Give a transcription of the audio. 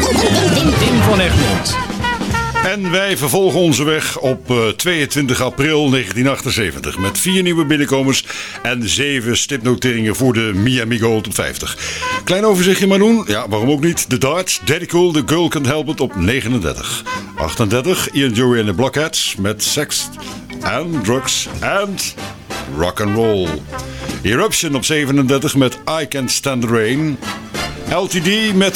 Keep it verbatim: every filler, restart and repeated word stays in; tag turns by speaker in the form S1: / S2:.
S1: Tim van Egmond.
S2: En wij vervolgen onze weg op uh, tweeëntwintig april negentien achtenzeventig met vier nieuwe binnenkomers en zeven stipnoteringen voor de Miami Gold op vijftig. Klein overzichtje maar doen, ja waarom ook niet. The Darts, Daddy Cool, The Girl Can't Help It op negenendertig. achtendertig, Ian Dury en de Blockheads met Sex and Drugs and Rock and Roll. Eruption op zevenendertig met I Can't Stand the Rain. L T D met